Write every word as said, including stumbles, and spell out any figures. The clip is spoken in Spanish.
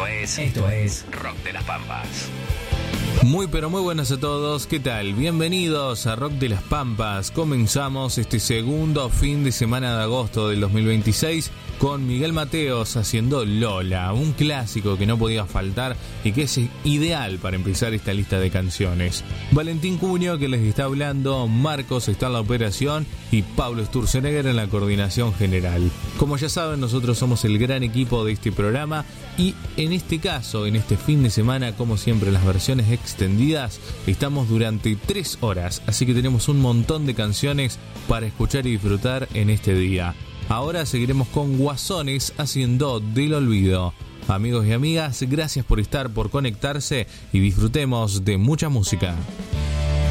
Esto es, esto es Rock de las Pampas. Muy pero muy buenas a todos, ¿qué tal? Bienvenidos a Rock de las Pampas. Comenzamos este segundo fin de semana de agosto del dos mil veintiséis con Miguel Mateos haciendo Lola, un clásico que no podía faltar y que es ideal para empezar esta lista de canciones. Valentín Cuño, que les está hablando, Marcos está en la operación y Pablo Sturzenegger en la coordinación general. Como ya saben, nosotros somos el gran equipo de este programa y en este caso, en este fin de semana, como siempre, las versiones extendidas, estamos durante tres horas, así que tenemos un montón de canciones para escuchar y disfrutar en este día. Ahora seguiremos con Guasones haciendo Del Olvido. Amigos y amigas, gracias por estar, por conectarse y disfrutemos de mucha música.